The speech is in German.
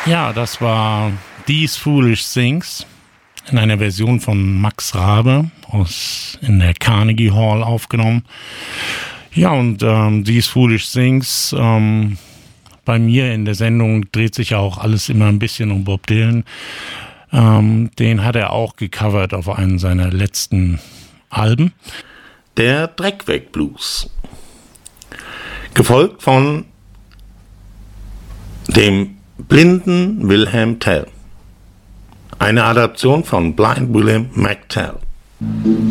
Ja, das war These Foolish Things in einer Version von Max Rabe in der Carnegie Hall aufgenommen. Ja, und These Foolish Things, bei mir in der Sendung dreht sich ja auch alles immer ein bisschen um Bob Dylan. Den hat er auch gecovert auf einem seiner letzten Alben. Der Dreckweg Blues. Gefolgt von dem blinden Wilhelm Tell. Eine Adaption von Blind William McTell.